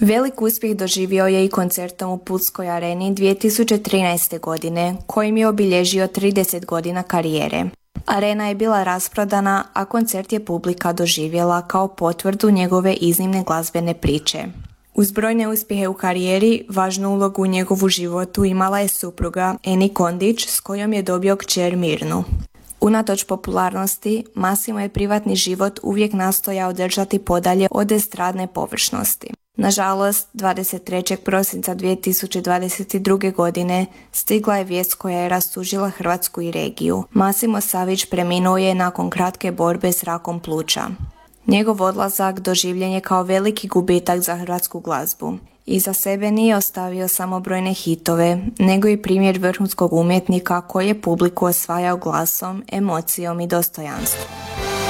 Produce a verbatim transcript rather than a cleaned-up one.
Velik uspjeh doživio je i koncertom u Pulskoj areni dvije tisuće trinaeste. godine, kojim je obilježio trideset godina karijere. Arena je bila rasprodana, a koncert je publika doživjela kao potvrdu njegove iznimne glazbene priče. Uz brojne uspjehe u karijeri, važnu ulogu u njegovu životu imala je supruga Eni Kondić, s kojom je dobio kćer Mirnu. Unatoč popularnosti, Massimo je privatni život uvijek nastojao držati podalje od estradne površnosti. Nažalost, dvadeset trećeg prosinca dvije tisuće dvadeset druge. godine stigla je vijest koja je rastužila Hrvatsku i regiju. Massimo Savić preminuo je nakon kratke borbe s rakom pluća. Njegov odlazak doživljen je kao veliki gubitak za hrvatsku glazbu. Iza sebe nije ostavio samo brojne hitove, nego i primjer vrhunskog umjetnika koji je publiku osvajao glasom, emocijom i dostojanstvom.